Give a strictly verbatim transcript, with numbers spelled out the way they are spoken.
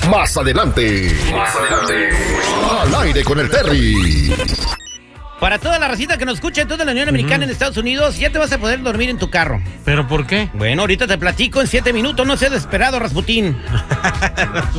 Más adelante. Más adelante. Al aire con el Terry. Para toda la racita que nos escucha en toda la Unión Americana, uh-huh, en Estados Unidos, ya te vas a poder dormir en tu carro. ¿Pero por qué? Bueno, ahorita te platico en siete minutos, no seas desesperado, Rasputín.